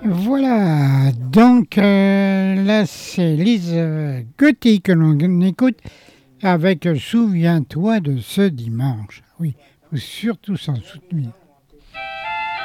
Voilà, donc là c'est Lise Gotti que l'on écoute avec Souviens-toi de ce dimanche. Oui, il faut surtout s'en souvenir.